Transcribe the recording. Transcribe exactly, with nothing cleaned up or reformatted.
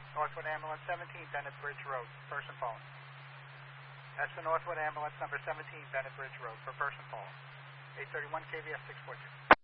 Northwood Ambulance seventeen, Bennett Bridge Road, person falling. That's the Northwood Ambulance number seventeen, Bennett Bridge Road, for person falling. eight thirty-one K V S six four two.